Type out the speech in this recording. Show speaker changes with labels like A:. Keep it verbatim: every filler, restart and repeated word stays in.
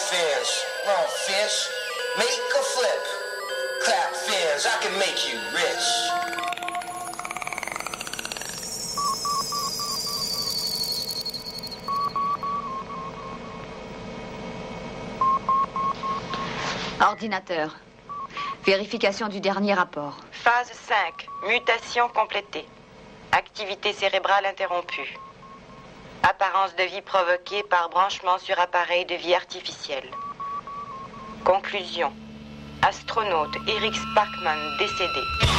A: fish. No fish. Make a flip. Clap fins. I can make you rich.
B: Ordinateur. Vérification du dernier rapport.
C: Phase cinq. Mutation complétée. Activité cérébrale interrompue. Apparence de vie provoquée par branchement sur appareil de vie artificielle. Conclusion. Astronaute Eric Sparkman décédé.